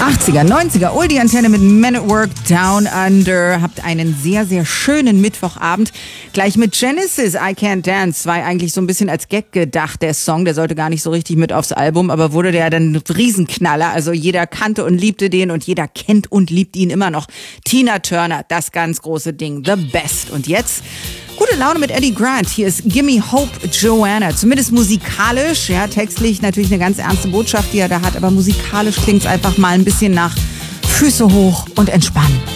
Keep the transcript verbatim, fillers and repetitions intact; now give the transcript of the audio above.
achtziger, neunziger, Oldie Antenne mit Men at Work, Down Under. Habt einen sehr, sehr schönen Mittwochabend. Gleich mit Genesis, I Can't Dance. War eigentlich so ein bisschen als Gag gedacht, der Song. Der sollte gar nicht so richtig mit aufs Album, aber wurde der dann Riesenknaller. Also jeder kannte und liebte den und jeder kennt und liebt ihn immer noch. Tina Turner, das ganz große Ding, The Best. Und jetzt gute Laune mit Eddie Grant. Hier ist Gimme Hope, Joanna. Zumindest musikalisch, ja, textlich natürlich eine ganz ernste Botschaft, die er da hat, aber musikalisch klingt es einfach mal ein bisschen nach Füße hoch und entspannen.